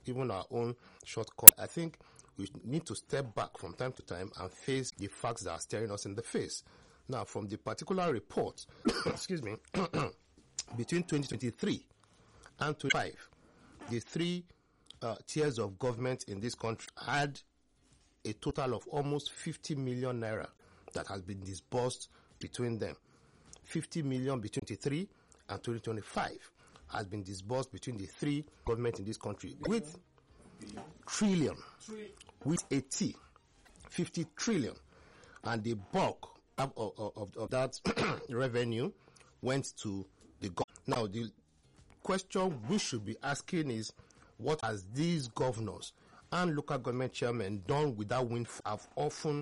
even our own shortcut. I think we need to step back from time to time and face the facts that are staring us in the face. Now, from the particular report, excuse me, between 2023 and 2025, the three tiers of government in this country had a total of almost 50 million naira that has been disbursed between them. 50 million between 2023 and 2025 has been disbursed between the three governments in this country with trillion, with a T, 50 trillion. And the bulk of that revenue went to the government. Now, the question we should be asking is, what has these governors and local government chairmen done with that windfall? I've often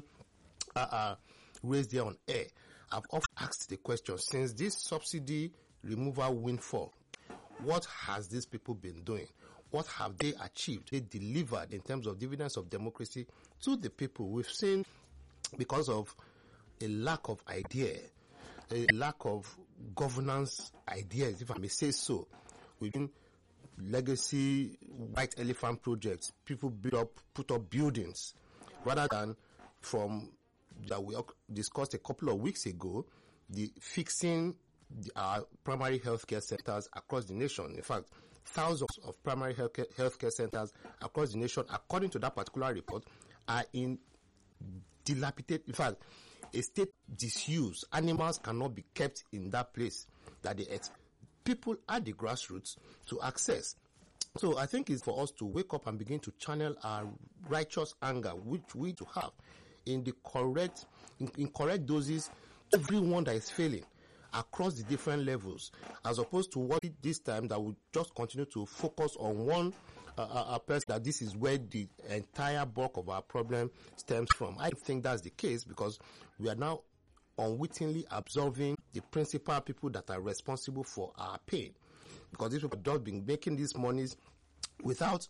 raised there on air. I've often asked the question, since this subsidy removal windfall, what has these people been doing? What have they achieved? They delivered in terms of dividends of democracy to the people. We've seen, because of a lack of idea, a lack of governance ideas, if I may say so, within legacy white elephant projects, people put up buildings, rather than from that we discussed a couple of weeks ago, the fixing our primary healthcare centers across the nation. In fact, thousands of primary healthcare centers across the nation, according to that particular report, are in dilapidated, in fact, a state disuse. Animals cannot be kept in that place that they expect people at the grassroots to access. So I think it's for us to wake up and begin to channel our righteous anger, which we to have in the correct doses, everyone that is failing across the different levels, as opposed to what this time that we just continue to focus on one person, that this is where the entire bulk of our problem stems from. I think that's the case, because we are now unwittingly absolving the principal people that are responsible for our pain, because these people have just been making these monies without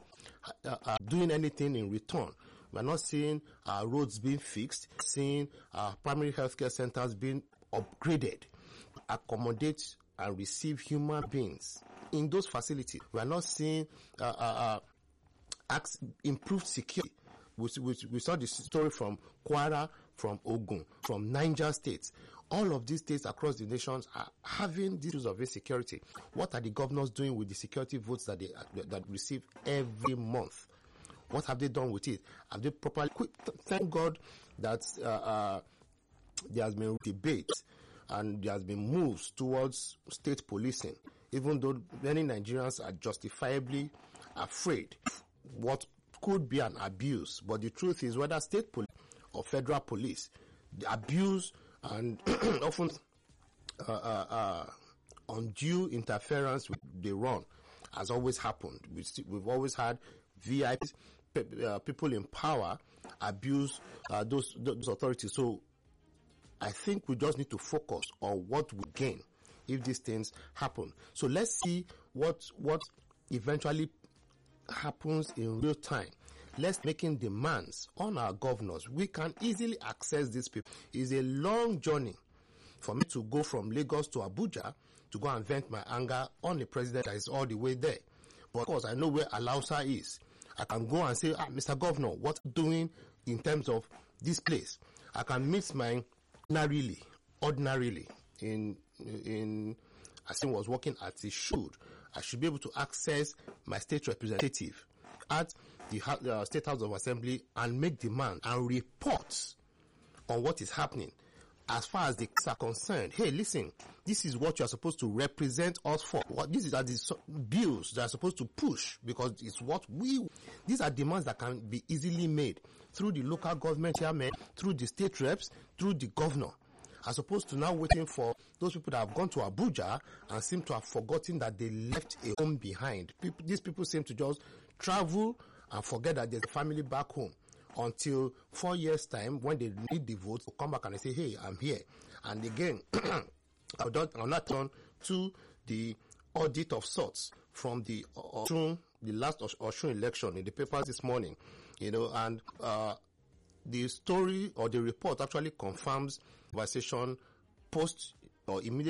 doing anything in return. We're not seeing our roads being fixed, seeing our primary healthcare centers being upgraded to accommodate and receive human beings in those facilities. We are not seeing improved security. We saw the story from Kwara, from Ogun, from Niger states. All of these states across the nations are having these issues of insecurity. What are the governors doing with the security votes that they receive every month? What have they done with it? Have they properly Thank God that there has been debate and there has been moves towards state policing, even though many Nigerians are justifiably afraid what could be an abuse. But the truth is, whether state police or federal police, the abuse and often undue interference with the run has always happened. We've always had VIPs, people in power abuse those authorities. So I think we just need to focus on what we gain if these things happen. So let's see what eventually happens in real time. Let's making demands on our governors. We can easily access these people. It's a long journey for me to go from Lagos to Abuja to go and vent my anger on the president that is all the way there. But of course, I know where Alausa is. I can go and say, Mr. Governor, what are you doing in terms of this place? I can meet my ordinarily in as he was working as he should. I should be able to access my state representative at the State House of Assembly and make demand and report on what is happening. As far as the kids are concerned, hey, listen, this is what you are supposed to represent us for. These are the bills that are supposed to push, because it's what these are demands that can be easily made through the local government chairman, through the state reps, through the governor, as opposed to now waiting for those people that have gone to Abuja and seem to have forgotten that they left a home behind. These people seem to just travel and forget that there's a family back home, until 4 years' time, when they need the vote, to come back and they say, hey, I'm here. And again, I'll not turn to the audit of sorts from the last Osun election in the papers this morning, and the story or the report actually confirms conversation post or immediately